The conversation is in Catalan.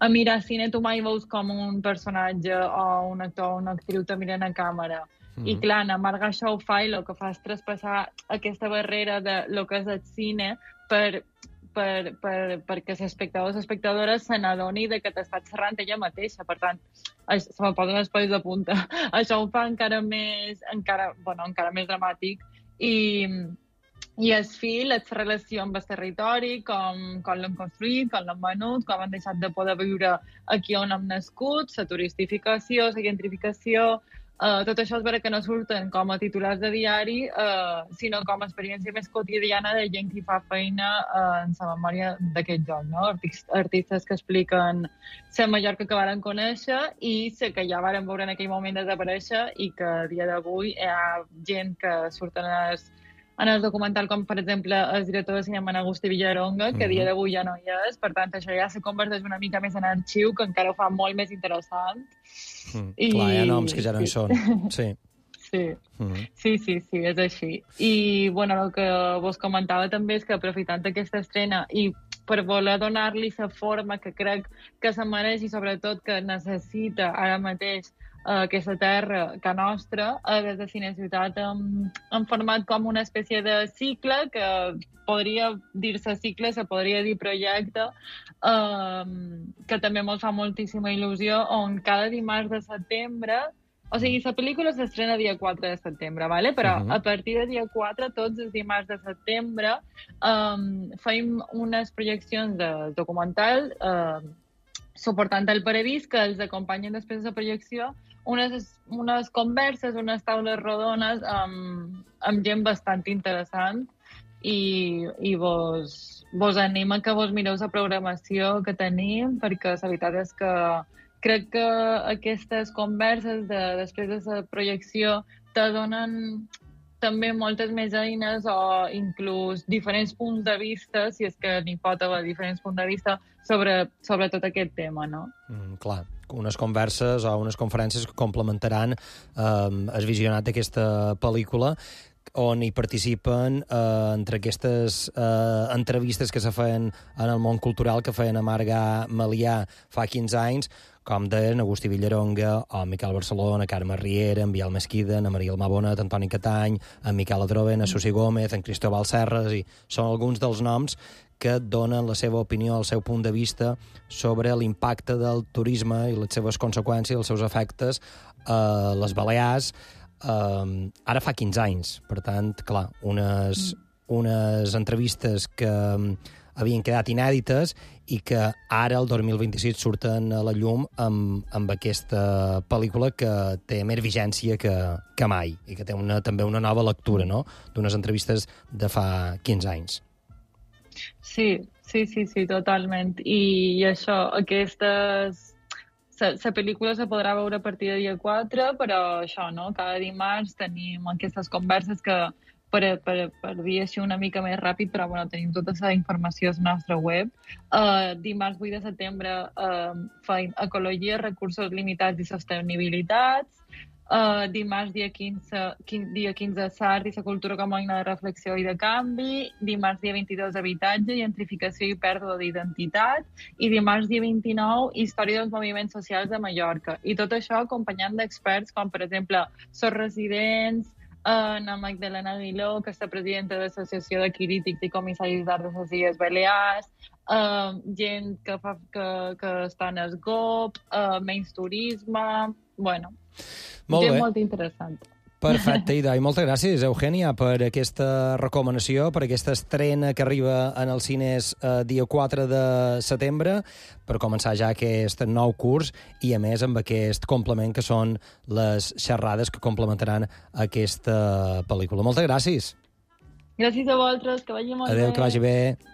a mirar cine tu mai veus com un personatge o un actor o una actriu te miren a càmera. I clar, na Marga això ho fa i el que fa és traspassar aquesta barrera de lo que és el cine perquè l'espectador o l'espectadora se n'adoni que t'està xerrant ella mateixa. Per tant, se me posen els pells de punta. Això ho fa encara més dramàtic. I el fil, la relació amb el territori, com l'hem construït, com l'hem venut, com han deixat de poder viure aquí on hem nascut, la turistificació, la gentrificació. Tot això és vera que no surten com a titulars de diari, sinó com a experiència més quotidiana de gent que fa feina en la memòria d'aquest lloc, no? Artistes que expliquen la Mallorca que varen conèixer i la que ja varen veure en aquell moment desaparèixer i que a dia d'avui hi ha gent que surten en el documental, com per exemple el director de cinema Agustí Villaronga, que a dia d'avui ja no hi és, per tant això ja se converteix una mica més en arxiu, que encara ho fa molt més interessant. Clar, hi ha noms que ja no hi són. Sí. Sí, és així. I, bueno, el que vos comentava també és que aprofitant aquesta estrena i per voler donar-li la forma que crec que se mereix i sobretot que necessita ara mateix aquesta terra que nostra, des de Cineciutat hem format com una espècie de cicle que podria dir-se cicle, se podria dir projecte, que també ens fa moltíssima il·lusió, on cada dimarts de setembre, o sigui, la pel·lícula s'estrena dia 4 de setembre, ¿vale? Però a partir del dia 4, tots els dimarts de setembre, fem unes projeccions de documental suportant el Paradís, que els acompanyen després de la projecció, unes converses, unes taules rodones amb gent bastant interessant i vos anima que vos mireu la programació que tenim, perquè la veritat és que crec que aquestes converses després de la projecció te donen també moltes més eines o inclús diferents punts de vista, si és que n'hi pot haver diferents punts de vista, sobre tot aquest tema, no? Clar, unes converses o unes conferències que complementaran el visionat d'aquesta pel·lícula, on hi participen entre aquestes entrevistes que se feien en el món cultural, que feien a Marga Melià fa 15 anys, com deien Agustí Villaronga, o Miquel Barcelona, Carme Riera, en Biel Mesquida, en Maria Almabonet, Antoni Catany, en Miquel Adroven, en Susi Gómez, en Cristóbal Serres, i són alguns dels noms que donen la seva opinió, el seu punt de vista sobre l'impacte del turisme i les seves conseqüències, els seus efectes a les Balears, ara fa 15 anys. Per tant, clar, unes entrevistes que havien quedat inèdites i que ara, el 2026, surten a la llum amb aquesta pel·lícula que té més vigència que mai i que té també una nova lectura, no?, d'unes entrevistes de fa 15 anys. Sí, totalment. I això, la pel·lícula se podrà veure a partir del dia 4, però això, no? Cada dimarts tenim aquestes converses que, per dir així una mica més ràpid, però bueno, tenim tota la informació a la nostra web. Dimarts 8 de setembre fem Ecologia, Recursos Limitats i Sostenibilitats. Dimarts, dia 15, Sart i la cultura com a eina de reflexió i de canvi. Dimarts, dia 22, Habitatge, Gentrificació i pèrdua d'identitat. I dimarts, dia 29, Història dels moviments socials de Mallorca. I tot això acompanyant d'experts com, per exemple, Sos Residents, la Magdalena Aguiló, que és la presidenta de l'Associació de Crítics i Comissaris d'Art de les Illes Balears, gent que està en el GOP, menys turisme, bueno, gent molt interessant. Perfecte, i moltes gràcies, Eugènia, per aquesta recomanació, per aquesta estrena que arriba en els cines dia 4 de setembre, per començar ja aquest nou curs i, a més, amb aquest complement que són les xerrades que complementaran aquesta pel·lícula. Moltes gràcies. Gràcies a vosaltres, que vagi molt bé. Adéu, que vagi bé.